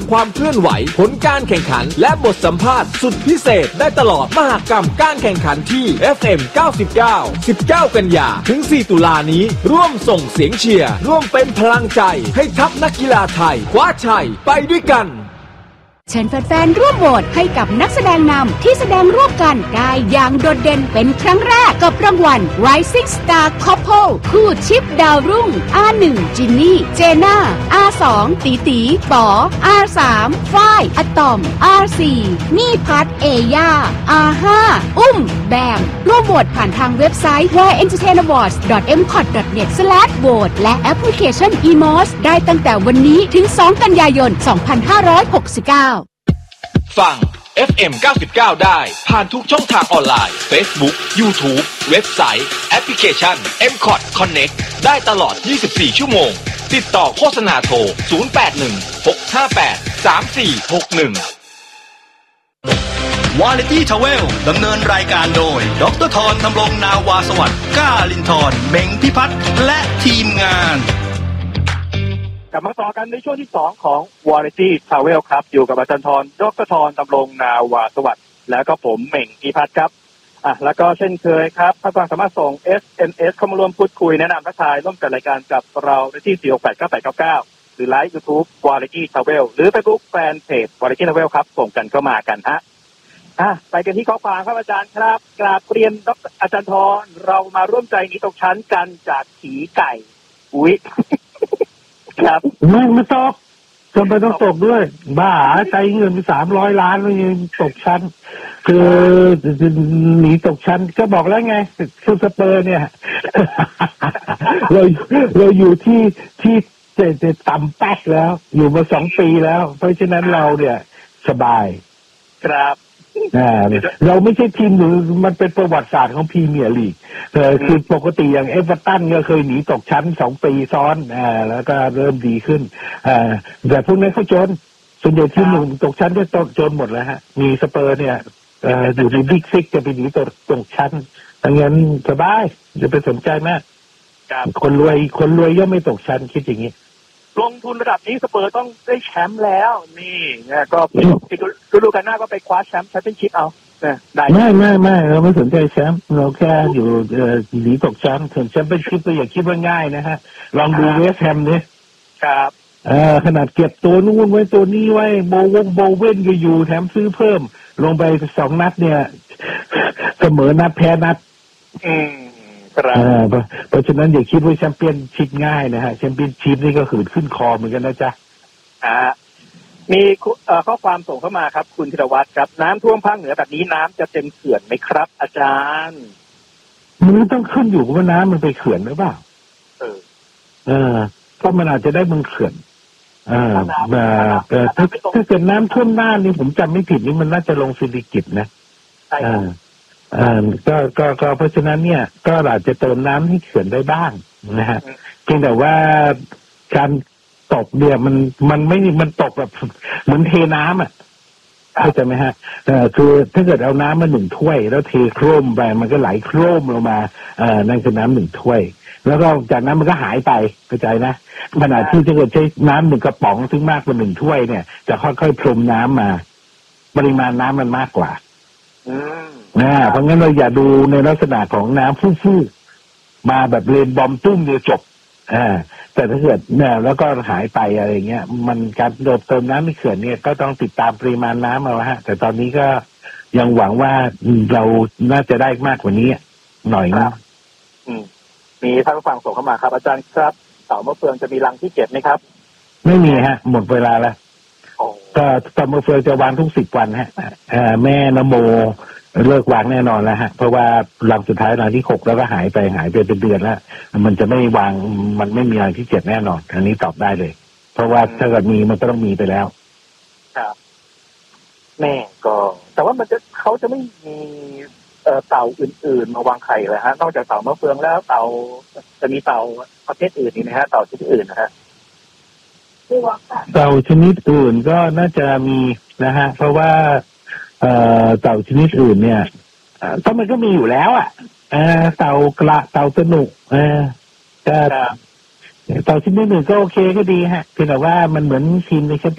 ความเคลื่อนไหวผลการแข่งขันและบทสัมภาษณ์สุดพิเศษได้ตลอดมหกรรมการแข่งขันที่ FM 99 19 กันยาถึง 4 ตุลานี้ร่วมส่งเสียงเชียร์ร่วมเป็นพลังใจให้ทัพนักกีฬาไทยคว้าชัยไปด้วยกันเชิญแฟนๆร่วมโหวตให้กับนักแสดงนำที่แสดงร่วมกันได้อย่างโดดเด่นเป็นครั้งแรกกับรางวัล Rising Star Couple คู่ชิปดาวรุ่ง R1 จินนี่เจน่า R2 ตีตีป๋อ R3 ฝ้ายอะตอม R4 มี่พัทเอย่า R5 อุ้มแบมร่วมโหวตผ่านทางเว็บไซต์ www.entertainawards.mcot.net/vote และแอปพลิเคชัน eMOS ได้ตั้งแต่วันนี้ถึง 2 กันยายน 2569 ฟัง FM 99 ได้ผ่านทุกช่องทางออนไลน์ Facebook YouTube เว็บไซต์แอปพลิเคชัน mcot Connect ได้ตลอด 24 ชั่วโมงติดต่อโฆษณาโทร 0816583461 Variety Travel ดำเนินรายการโดยดร.ธรธำรงนาวาสวัสดิ์ก้าลินทร์เม้งพิพัฒน์และทีมงานกลับมาต่อกันในช่วงที่2ของ Variety Travel ครับอยู่กับอาจารย์ธรดร.ธรดำรงนาวาสวัสดิ์แล้วก็ผมเหม่งพิพัฒน์ครับแล้วก็เช่นเคยครับท่านผู้ฟังสามารถส่ง SMS เข้ามาร่วมพูดคุยแนะนำทักทายร่วมกับรายการกับเราได้ที่ 4689899 หรือไลฟ์ YouTube Variety Travel หรือ Facebook Fanpage Variety Travel ครับส่งกันเข้ามากันฮะไปกันที่ข้อความครับอาจารย์ครับกราบเรียนอาจารย์ธรเรามาร่วมใจหนีตกชั้นกันจากขีไก่อุ๊ยครับไม่ตกจำเป็นต้องตกด้วยบ้าใจเงินไป300 ล้านแล้วยังตกชั้นคือหนีตกชั้นก็บอกแล้วไงคือสเปอร์เนี่ยเราอยู่ที่ต่ำแป๊กแล้วอยู่มา2 ปีแล้วเพราะฉะนั้นเราเนี่ยสบายครับเราไม่ใช่ทีมหรือมันเป็นประวัติศาสตร์ของพรีเมียร์ลีกคือปกติอย่างเอเวอร์ตันก็เคยหนีตกชั้น2 ปีซ้อนแล้วก็เริ่มดีขึ้นแต่พวกนั้นเขาจนส่วนใหญ่ทีมหนึ่งตกชั้นก็จนหมดแล้วฮะมีสเปอร์เนี่ยอยู่ในบิ๊กซิกจะไปหนีตกชั้นดังนั้นสบายจะไปสนใจมากคนรวยย่อมไม่ตกชั้นคิดอย่างนี้ลงทุนระดับนี้สเปอร์ต้องได้แชมป์แล้วนี่ก็ฤดูกาลหน้าก็ไปคว้าแชมป์แชมเปี้ยนชิพเอาได้ไม่เราไม่สนใจแชมป์เราแค่อยู่หนีตกชั้นถึงแชมเปี้ยนชิพก็อย่าคิดว่าง่ายนะฮะลองดูเวสต์แฮมนี่ครับขนาดเก็บตัวนู้นไว้ตัวนี้ไว้โบเว่นก็อยู่แถมซื้อเพิ่มลงไป2 นัดเนี่ยเสมอนัดแพ้นัดเพราะฉะนั้นอย่าคิดว่าแชมเปี้ยนชิพง่ายนะฮะแชมเปี้ยนชิพนี่ก็ขืนขึ้นคอเหมือนกันนะจ๊ะมีข้อความส่งเข้ามาครับคุณธีรวัตรครับน้ำท่วมภาคเหนือแบบนี้น้ำจะเต็มเขื่อนไหมครับอาจารย์มันต้องขึ้นอยู่กับว่าน้ำมันไปเขื่อนหรือเปล่าเพราะมันอาจจะได้มึงเขื่อนแต่ถ้าเกิดน้ำท่วมหน้านี่ผมจำไม่ผิดนี่มันน่าจะลงสิริกิติ์นะก็เพราะฉะนั้นเนี่ยก็อาจจะเติมน้ำให้เขื่อนได้บ้างนะฮะเพียงแต่ว่าการตกเนี่ยมันไม่มันตกแบบเหมือนเทน้ำเข้าใจไหมฮะคือถ้าเกิดเอาน้ำมา1 ถ้วยแล้วเทโครมไปมันก็ไหลโครมลงมานั่นคือน้ำ1 ถ้วยแล้วก็จากนั้นมันก็หายไปเข้าใจนะขณะที่ถ้าเกิดใช้น้ำ1 กระป๋องซึ่งมากกว่า1 ถ้วยเนี่ยจะค่อยๆพรมน้ำมาปริมาณน้ำมันมากกว่าเพราะงั้นเราอย่าดูในลักษณะของน้ำฟู่ๆมาแบบเลนบอมตุ้มเดียวจบแต่ถ้าเกิดเนี่ยแล้วก็หายไปอะไรเงี้ยมันการเติมน้ำในเขื่อนเนี่ยก็ต้องติดตามปริมาณน้ำเอาฮะแต่ตอนนี้ก็ยังหวังว่าเราน่าจะได้มากกว่านี้หน่อยนะมีท่านผู้ฟังส่งเข้ามาครับอาจารย์ครับเต่ามะเฟืองจะมีรังที่7ไหมครับไม่มีฮะหมดเวลาแล้วก็เต่ามะเฟืองจะวางทุก10 วันฮะแม่นโมเลิกวางแน่นอนแล้วฮะเพราะว่ารังสุดท้ายรังที่6แล้วก็หายไปเป็นเดือนแล้วมันจะไม่วางมันไม่มีรังที่7แน่นอนอันนี้ตอบได้เลยเพราะว่าถ้าเกิดมีมันก็ต้องมีไปแล้วครับแม่ก็แต่ว่าเขาจะไม่มีเต่าอื่นๆมาวางไข่เลยฮะนอกจากเต่ามะเฟืองแล้วเต่าจะมีเต่าประเภทอื่นอีกนะฮะเต่าชนิดอื่นนะฮะเต่าชนิดอื่นก็น่าจะมีนะฮะเพราะว่าเต่าชนิดอื่นเนี่ยก็มันก็มีอยู่แล้วเต่ากระเต่าสนุกเต่าชนิดอื่นก็โอเคก็ดีฮะเพียงแต่ว่ามันเหมือนทีมในแชมเปี้ยน